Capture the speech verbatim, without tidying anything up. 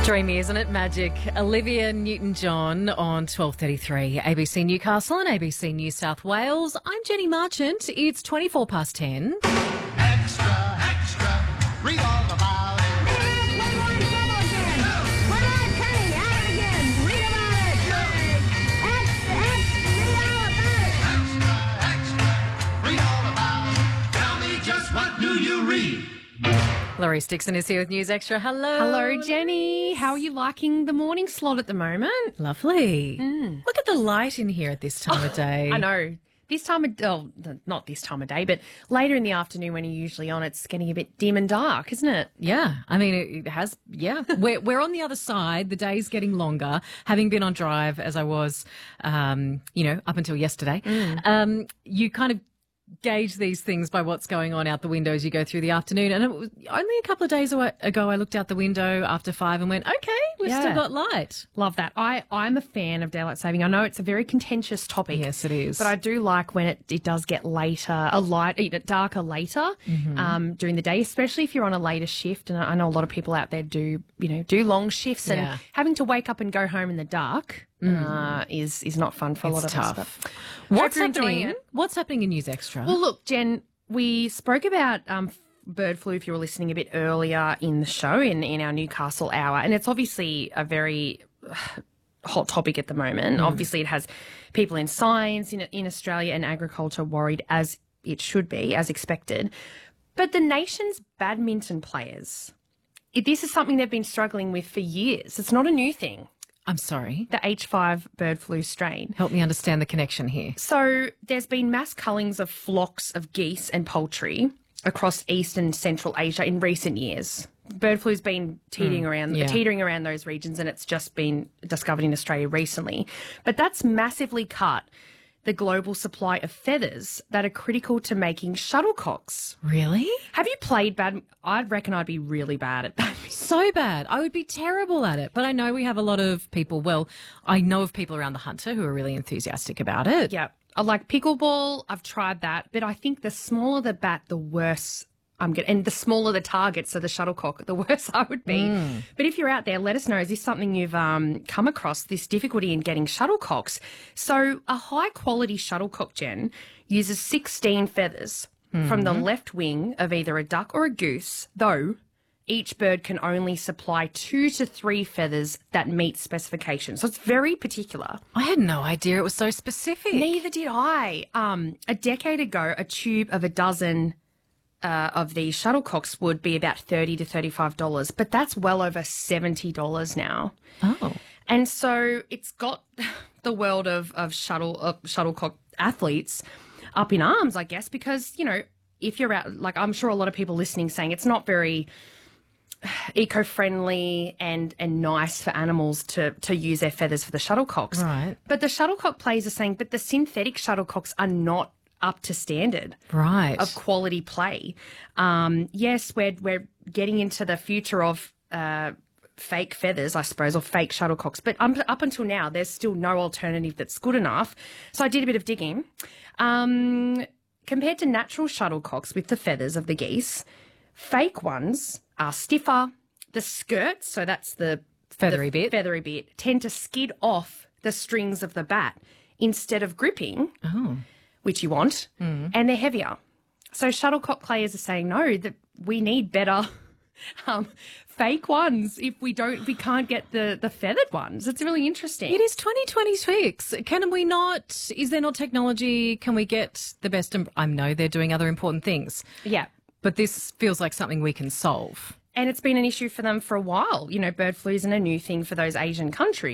Dreamy, isn't it? Magic. Olivia Newton-John on twelve thirty-three. A B C Newcastle and A B C New South Wales. I'm Jenny Marchant. It's twenty-four past ten. Extra, extra, read all about it. Extra, extra, read all about it. Tell me just what do you read? Laurie Dixon is here with News Extra. Hello. Hello, Jenny. How are you liking the morning slot at the moment? Lovely. Look at the light in here at this time of day. I know. This time of oh, not this time of day, but later in the afternoon when you're usually on, it's getting a bit dim and dark, isn't it? Yeah, I mean, it has, yeah. We're, we're on the other side. The day's getting longer. Having been on drive as I was, um, you know, up until yesterday, um, you kind of gauge these things by what's going on out the window as you go through the afternoon. And it was only a couple of days ago I looked out the window after five and went, okay, we've Yeah. still got light. Love that. I, I'm a fan of daylight saving. I know it's a very contentious topic. Yes, it is. But I do like when it, it does get later, a light, you know, darker later um, during the day, especially if you're on a later shift. And I I know a lot of people out there do, you know, do long shifts and Yeah. having to wake up and go home in the dark uh, is is not fun for a lot It's of tough. us. But What's hope you're enjoying happening? it. What's happening in News Extra? Well, look, Jen, we spoke about um, bird flu if you were listening a bit earlier in the show in, in our Newcastle hour, and it's obviously a very uh, hot topic at the moment. Obviously, it has people in science in, in Australia and agriculture worried, as it should be, as expected. But the nation's badminton players, it, this is something they've been struggling with for years. It's not a new thing, I'm sorry. the H five bird flu strain. Help me understand the connection here. So there's been mass cullings of flocks of geese and poultry across East and Central Asia in recent years. Bird flu's been teetering around, yeah. teetering around those regions, and it's just been discovered in Australia recently. But that's massively cut the global supply of feathers that are critical to making shuttlecocks. Really? Have you played bad? I reckon I'd be really bad at that. So bad. I would be terrible at it. But I know we have a lot of people, well, I know of people around the Hunter who are really enthusiastic about it. Yeah, I like pickleball. I've tried that, but I think the smaller the bat, the worse I'm getting. And the smaller the target, so the shuttlecock, the worse I would be. But if you're out there, let us know. Is this something you've um, come across, this difficulty in getting shuttlecocks? So a high-quality shuttlecock, Jen, uses sixteen feathers from the left wing of either a duck or a goose, though each bird can only supply two to three feathers that meet specifications. So it's very particular. I had no idea it was so specific. Neither did I. Um, a decade ago, a tube of a dozen uh, of these shuttlecocks would be about thirty to thirty-five dollars, but that's well over seventy dollars now. Oh. And so it's got the world of, of shuttle of shuttlecock athletes up in arms, I guess, because, you know, if you're out, like I'm sure a lot of people listening saying it's not very eco-friendly and, and nice for animals to, to use their feathers for the shuttlecocks. Right. But the shuttlecock players are saying, but the synthetic shuttlecocks are not up to standard Right. of quality play. Um, yes, we're we're getting into the future of uh, fake feathers, I suppose, or fake shuttlecocks. But um, up until now, there's still no alternative that's good enough. So I did a bit of digging. Um, compared to natural shuttlecocks with the feathers of the geese, fake ones are stiffer. The skirts, so that's the Feathery the bit. feathery bit, tend to skid off the strings of the bat instead of gripping, Oh. which you want, and they're heavier. So shuttlecock players are saying no, that we need better um, fake ones if we don't, we can't get the the feathered ones. It's really interesting. It is twenty twenty-six. Can we not, is there not technology? Can we get the best? im- I know they're doing other important things, Yeah. but this feels like something we can solve. And it's been an issue for them for a while. You know, bird flu isn't a new thing for those Asian countries.